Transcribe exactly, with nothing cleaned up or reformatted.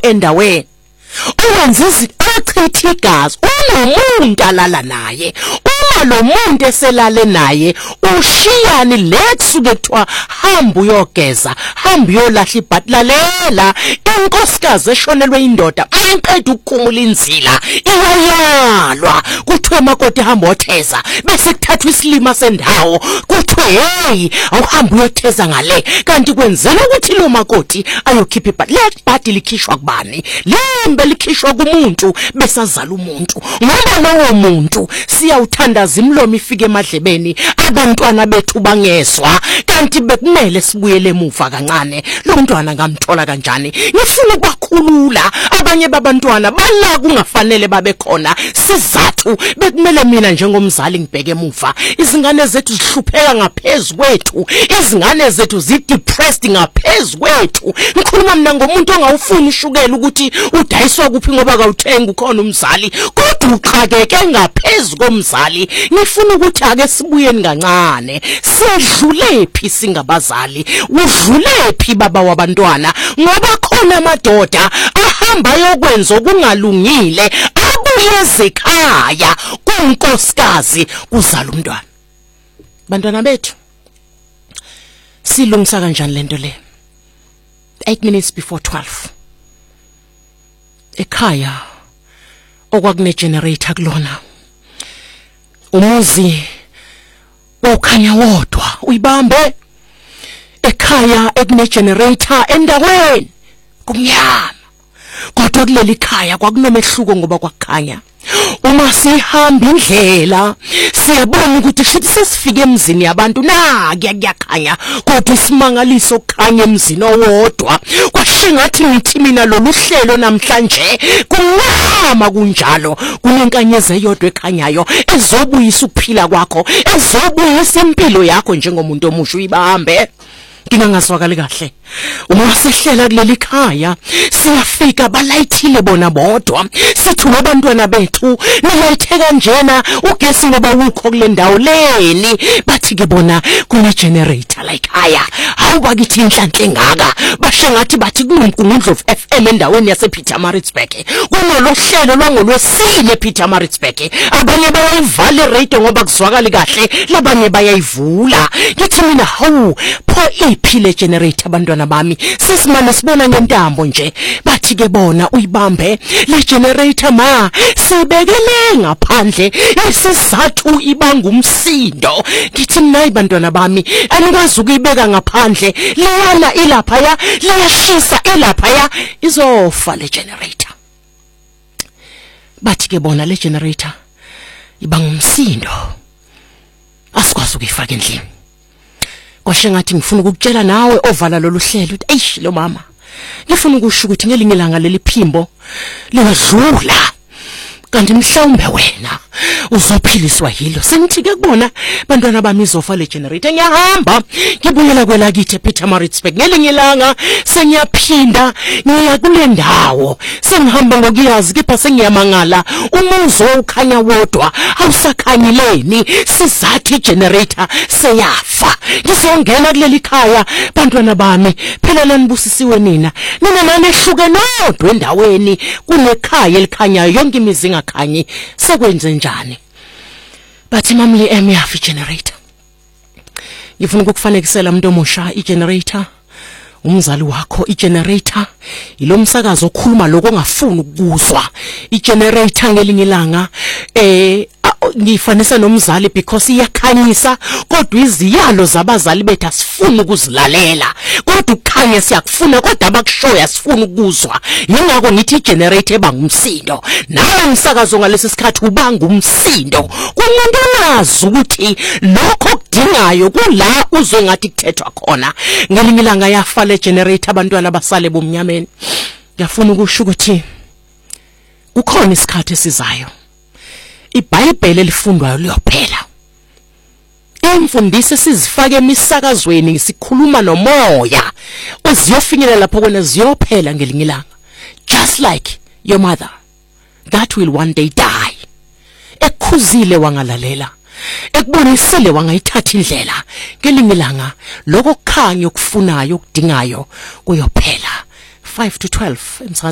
endaweni owenza izichitha igazi unomuntu alala naye uma lo muntu eselale naye ushiyani letsuke kuthiwa hamba uyogeza hamba uyolahla ibhati lalela inkosikazi eshonelwe indoda ayiqeda ukukhumula inzila iyayalwa kuthiwe makoti hamba otheza bese kuthathwa isilima sendawo kuthiwe hey awuhamba uyotheza ngale kanti kwenzela ukuthi lo makoti ayokhipha ibhati lebhati likhishwa kubani lembe likhishwa kumuntu besazala umuntu ngoba lowo muntu siyawuthandaza imlomo ifike emadlebeni abantwana bethu bangezwa kanti bekumele sibuyele emuva kancane lo mntwana ngamthola kanjani ngifuna ukubakhulula abanye babantwana bala kungafanele babe khona sizathu bekumele mina njengomzali ngibheke emuva izingane zethu zihlupheka ngaphezulu kwethu izingane zethu zidepressed ngaphezulu kwethu ngikhuluma mina ngomuntu ongawufuni ishukela ukuthi udayiswa kuphi ngoba kawuthenga ukhona umzali kodwa uxakeke ngaphezulu komzali ngifuna ukuthi ake sibuyeni kancane sedlule phi singabazali udlule phi baba wabantwana ngoba khona amadoda ahamba yokwenza okungalungile abuyeze ekhaya kunkosikazi kuzala umntwana bantwana bethu silungisa kanjani lento le eight minutes before twelve ekhaya okwakune generator kulona umuzi ukhanya wodwa uyibambe ekhaya ekune generator endaweni kumnyama kodwa kuleli khaya kwakunomehluko ngoba kwakukhanya uma sihamba indlela siyabona ukuthi shithi sesifike emzini yabantu na kuyakhanya kodwa isimangaliso kukhanya emzini owodwa kwashingathi ngithi mina lolu hlelo namhlanje kunqama kunjalo kunenkanyezi eyodwa ekhanyayo ezobuyisa ukuphila kwakho ezobuyisa impilo yakho njengomuntu omusha uyibahambe ngingangazwakali kahle uma sehlela kuleli khaya siyafika balayithile bona bodwa sithi abantwana bethu nilayithe kanjena ugesi ngoba ukho kule ndawo leni bathi ke bona kune generator la ekhaya hawu bakithi inhlanhla engaka basho ngathi bathi kunomgungundlovu F M endaweni yase Pietermaritzburg kunolohlelo lwangolwesine Pietermaritzburg abanye bayayivala radio ngoba kuzwakali kahle labanye bayayivula ngithi mina hawu pho iphile generator abantwana bami sesimane sibona ngentambo nje bathi ke bona uyibambe le generator ma sibekele ngaphandle isizathu ibanga umsindo ngithi nayi bantwana bami anikwazi ukuyibeka ngaphandle leyana ilapha ya leyashisa elapha ya izofa le generator bathi ke bona le generator ibanga umsindo asikwazi ukuyifaka endlini kwashe ngathi ngifuna ukukutshela nawe ovala lolu hlelo uthi eish lo mama ngifuna ukusho ukuthi ngelinye ilanga leli phimbo liwadlula kanti mhlawumbe wena uzophiliswa yilo sengithi ke kubona bantwana bami izofa le generator ngiyahamba ngibuyela kwelakithi ePietermaritzburg ngelinye ilanga sengiyaphinda ngiya kule ndawo sengihamba ngokuyazi kepha sengiyamangala umuzo ukhanya wodwa awusakhanyileni sizathu igenerator seyafa ngizongena kuleli khaya bantwana bami phela lanibusisiwe nina nina nanehluke nodwa endaweni kunekhaya elikhanyayo yonke imizi ngakhanyi sekwenze njani bathi mamli em yafi generator ngifuna ukukufanekisela umuntu omusha igenerator umzali wakho igenerator ilomsakazo okhuluma lokho ongafuni ukuzwa igenerator ngelinye ilanga eh ngifanisa nomzali because iyakhanyisa kodwa iziyalo zabazali bethu asifuni ukuzilalela kodwa ukukhanya siyakufuna kodwa abakushoya asifuni ukuzwa yingakho ngithi igenerator ebanga umsindo nawe umsakazo ngalesi sikhathi ubanga umsindo kumuntu onazi ukuthi lokho kudingayo kula uzwe ngathi kuthethwa khona ngelinye ilanga yafa le generator abantwana basale bomnyameni ngiyafuna ukusho ukuthi kukhona isikhathi esizayo iBhayibheli elifundwayo liyophela imfundiso sizifake emisakazweni sikhuluma nomoya uziyofinyelela lapho kwena ziyophela ngelinye ilanga just like your mother that will one day die ekukhuzile wangalalela ekubonisile wangayithatha indlela ngelinye ilanga lokho kukhanya okufunayo okudingayo kuyophela five to twelve